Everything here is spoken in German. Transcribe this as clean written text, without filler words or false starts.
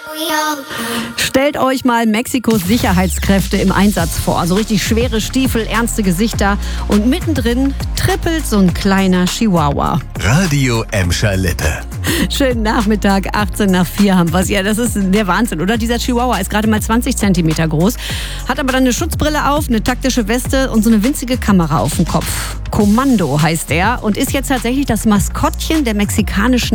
Stellt euch mal Mexikos Sicherheitskräfte im Einsatz vor. So richtig schwere Stiefel, ernste Gesichter und mittendrin trippelt so ein kleiner Chihuahua. Radio Emscher Lippe. Schönen Nachmittag, 4:18 haben wir es. Ja, das ist der Wahnsinn, oder? Dieser Chihuahua ist gerade mal 20 Zentimeter groß, hat aber dann eine Schutzbrille auf, eine taktische Weste und so eine winzige Kamera auf dem Kopf. Kommando heißt er und ist jetzt tatsächlich das Maskottchen der mexikanischen